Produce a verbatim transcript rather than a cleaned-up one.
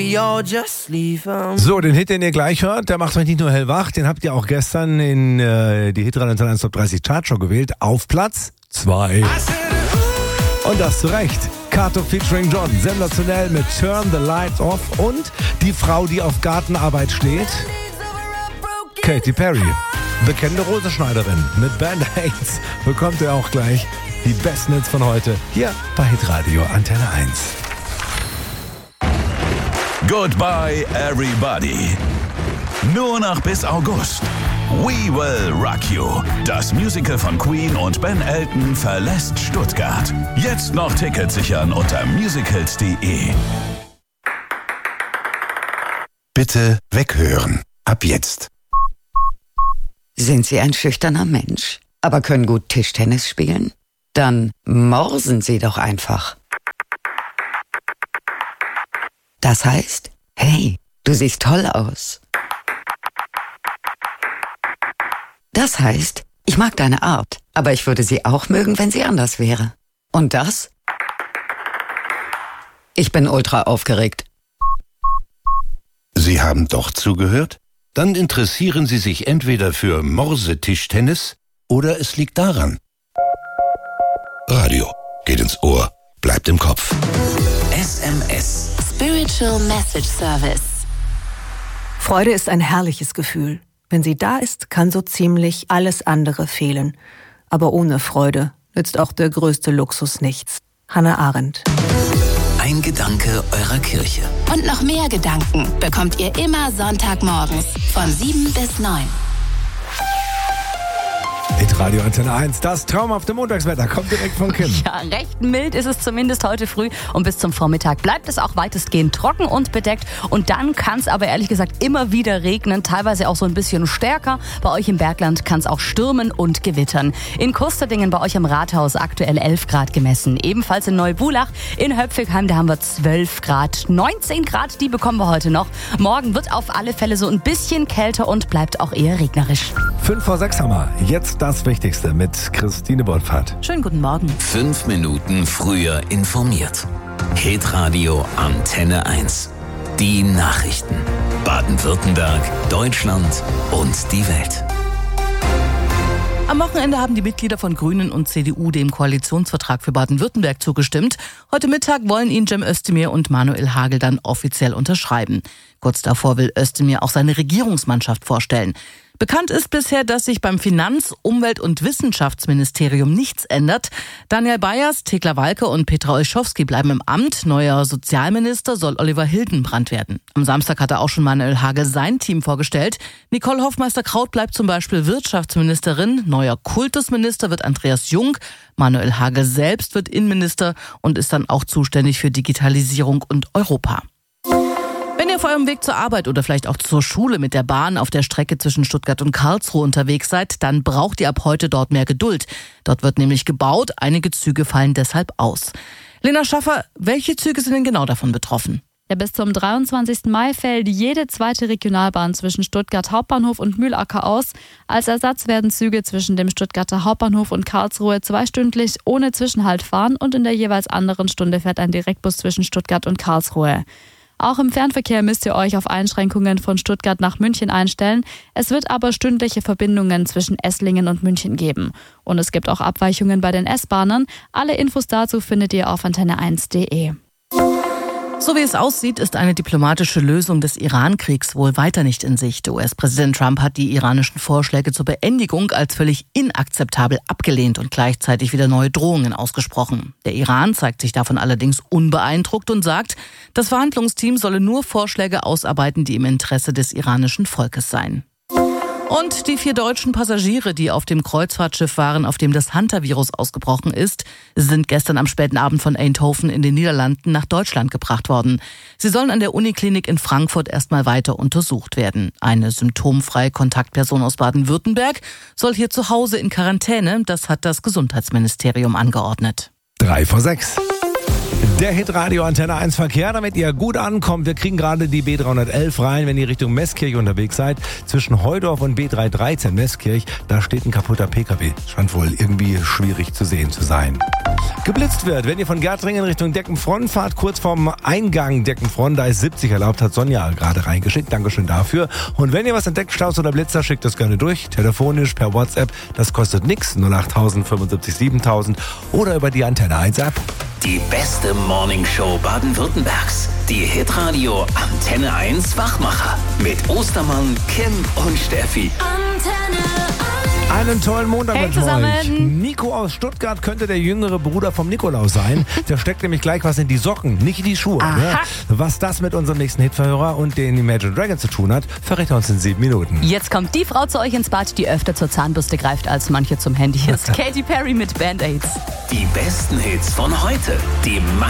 So, den Hit, den ihr gleich hört, der macht euch nicht nur hellwach, den habt ihr auch gestern in äh, die Hitradio eins Top dreißig Chartshow gewählt, auf Platz zwei. Und das zu Recht. Kato featuring John, sensationell mit Turn the Lights Off und die Frau, die auf Gartenarbeit steht, Katy Perry. Bekannte Rosenschneiderin mit Band-Aids bekommt ihr auch gleich die besten Hits von heute hier bei Hitradio Antenne eins. Goodbye everybody. Nur noch bis August. We Will Rock You. Das Musical von Queen und Ben Elton verlässt Stuttgart. Jetzt noch Tickets sichern unter musicals punkt de. Bitte weghören. Ab jetzt. Sind Sie ein schüchterner Mensch, aber können gut Tischtennis spielen? Dann morsen Sie doch einfach. Das heißt, hey, du siehst toll aus. Das heißt, ich mag deine Art, aber ich würde sie auch mögen, wenn sie anders wäre. Und das? Ich bin ultra aufgeregt. Sie haben doch zugehört? Dann interessieren Sie sich entweder für Morsetischtennis oder es liegt daran. Radio geht ins Ohr, bleibt im Kopf. S M S. Spiritual Message Service. Freude ist ein herrliches Gefühl. Wenn sie da ist, kann so ziemlich alles andere fehlen. Aber ohne Freude nützt auch der größte Luxus nichts. Hannah Arendt. Ein Gedanke eurer Kirche. Und noch mehr Gedanken bekommt ihr immer Sonntagmorgens von sieben bis neun. Hitradio Antenne eins, das traumhafte Montagswetter kommt direkt von Kim. Ja, recht mild ist es zumindest heute früh und bis zum Vormittag bleibt es auch weitestgehend trocken und bedeckt und dann kann es aber ehrlich gesagt immer wieder regnen, teilweise auch so ein bisschen stärker. Bei euch im Bergland kann es auch stürmen und gewittern. In Kusterdingen bei euch im Rathaus aktuell elf Grad gemessen, ebenfalls in Neubulach, in Höpfigheim, da haben wir zwölf Grad, neunzehn Grad, die bekommen wir heute noch. Morgen wird auf alle Fälle so ein bisschen kälter und bleibt auch eher regnerisch. Fünf vor sechs haben wir, jetzt das Wichtigste mit Christine Bonfahrt. Schönen guten Morgen. Fünf Minuten früher informiert. Hitradio Antenne eins. Die Nachrichten. Baden-Württemberg, Deutschland und die Welt. Am Wochenende haben die Mitglieder von Grünen und C D U dem Koalitionsvertrag für Baden-Württemberg zugestimmt. Heute Mittag wollen ihn Cem Özdemir und Manuel Hagel dann offiziell unterschreiben. Kurz davor will Özdemir auch seine Regierungsmannschaft vorstellen. Bekannt ist bisher, dass sich beim Finanz-, Umwelt- und Wissenschaftsministerium nichts ändert. Daniel Bayers, Thekla Walke und Petra Olschowski bleiben im Amt. Neuer Sozialminister soll Oliver Hildenbrand werden. Am Samstag hatte auch schon Manuel Hagel sein Team vorgestellt. Nicole Hofmeister-Kraut bleibt zum Beispiel Wirtschaftsministerin. Neuer Kultusminister wird Andreas Jung. Manuel Hagel selbst wird Innenminister und ist dann auch zuständig für Digitalisierung und Europa. Wenn ihr auf eurem Weg zur Arbeit oder vielleicht auch zur Schule mit der Bahn auf der Strecke zwischen Stuttgart und Karlsruhe unterwegs seid, dann braucht ihr ab heute dort mehr Geduld. Dort wird nämlich gebaut, einige Züge fallen deshalb aus. Lena Schaffer, welche Züge sind denn genau davon betroffen? Ja, bis zum dreiundzwanzigsten Mai fällt jede zweite Regionalbahn zwischen Stuttgart Hauptbahnhof und Mühlacker aus. Als Ersatz werden Züge zwischen dem Stuttgarter Hauptbahnhof und Karlsruhe zweistündlich ohne Zwischenhalt fahren und in der jeweils anderen Stunde fährt ein Direktbus zwischen Stuttgart und Karlsruhe. Auch im Fernverkehr müsst ihr euch auf Einschränkungen von Stuttgart nach München einstellen. Es wird aber stündliche Verbindungen zwischen Esslingen und München geben. Und es gibt auch Abweichungen bei den S-Bahnern. Alle Infos dazu findet ihr auf antenne eins punkt de. So wie es aussieht, ist eine diplomatische Lösung des Iran-Kriegs wohl weiter nicht in Sicht. U S-Präsident Trump hat die iranischen Vorschläge zur Beendigung als völlig inakzeptabel abgelehnt und gleichzeitig wieder neue Drohungen ausgesprochen. Der Iran zeigt sich davon allerdings unbeeindruckt und sagt, das Verhandlungsteam solle nur Vorschläge ausarbeiten, die im Interesse des iranischen Volkes seien. Und die vier deutschen Passagiere, die auf dem Kreuzfahrtschiff waren, auf dem das Hantavirus ausgebrochen ist, sind gestern am späten Abend von Eindhoven in den Niederlanden nach Deutschland gebracht worden. Sie sollen an der Uniklinik in Frankfurt erstmal weiter untersucht werden. Eine symptomfreie Kontaktperson aus Baden-Württemberg soll hier zu Hause in Quarantäne. Das hat das Gesundheitsministerium angeordnet. Drei vor sechs. Der Hitradio Antenne eins Verkehr, damit ihr gut ankommt. Wir kriegen gerade die B dreihundertelf rein, wenn ihr Richtung Meßkirch unterwegs seid. Zwischen Heudorf und B dreihundertdreizehn Meßkirch, da steht ein kaputter P K W. Scheint wohl irgendwie schwierig zu sehen zu sein. geblitzt wird. Wenn ihr von Gärtringen Richtung Deckenfron fahrt, kurz vorm Eingang Deckenfron, da ist siebzig erlaubt, hat Sonja gerade reingeschickt. Dankeschön dafür. Und wenn ihr was entdeckt, Staus oder Blitzer, schickt das gerne durch. Telefonisch, per WhatsApp. Das kostet nix. null acht tausend fünfundsiebzig siebentausend oder über die Antenne eins App. Die beste Morningshow Baden-Württembergs. Die Hitradio Antenne eins Wachmacher. Mit Ostermann, Kim und Steffi. Antenne eins. Einen tollen Montag Hey mit zusammen. euch. Nico aus Stuttgart könnte der jüngere Bruder vom Nikolaus sein. Der steckt nämlich gleich was in die Socken, nicht in die Schuhe. Ne? Was das mit unserem nächsten Hitverhörer und den Imagine Dragons zu tun hat, verrät er uns in sieben Minuten. Jetzt kommt die Frau zu euch ins Bad, die öfter zur Zahnbürste greift als manche zum Handy. Hier ist Katy Perry mit Band-Aids. Die besten Hits von heute. Die